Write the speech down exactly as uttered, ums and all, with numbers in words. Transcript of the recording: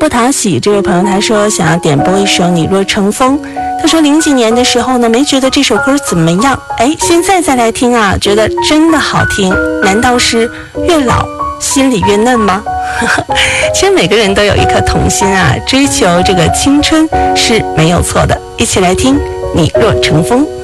不讨喜这位朋友他说想要点播一首《你若成风》，他说零几年的时候呢没觉得这首歌怎么样，哎，现在再来听啊，觉得真的好听。难道是越老心里越嫩吗？其实每个人都有一颗童心啊，追求这个青春是没有错的。一起来听《你若成风》。